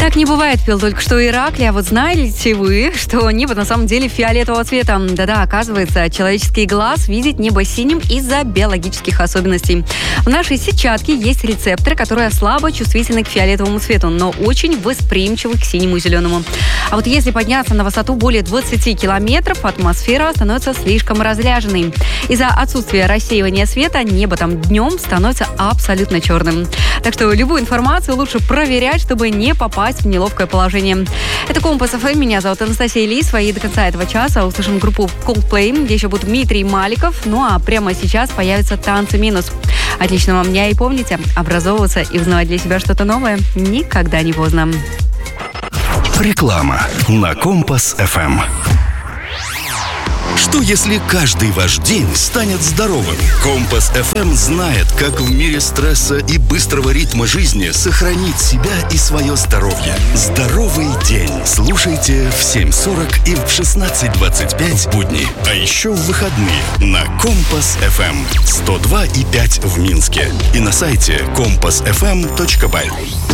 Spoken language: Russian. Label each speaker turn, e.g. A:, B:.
A: Так не бывает, пел только что Ираклий. А вот знаете вы, что небо на самом деле фиолетового цвета? Да-да, оказывается, человеческий глаз видит небо синим из-за биологических особенностей. В нашей сетчатке есть рецепторы, которые слабо чувствительны к фиолетовому цвету, но очень восприимчивы к синему и зеленому. А вот если подняться на высоту более 20 километров, атмосфера становится слишком разряженной. Из-за отсутствия рассеивания света небо там днем становится абсолютно черным. Так что любую информацию лучше проверять, чтобы не попасть в неловкое положение. Это Компас ФМ. Меня зовут Анастасия Лисова. И до конца этого часа услышим группу Coldplay, где еще будут Дмитрий Маликов. Ну а прямо сейчас появятся «Танцы минус». Отличного дня и помните, образовываться и узнавать для себя что-то новое никогда не поздно.
B: Реклама на Компас ФМ. Что если каждый ваш день станет здоровым? Компас ФМ знает, как в мире стресса и быстрого ритма жизни сохранить себя и свое здоровье. Здоровый день. Слушайте в 7:40 и в 16:25 будни. А еще в выходные на Компас ФМ 102,5 в Минске и на сайте compassfm.by.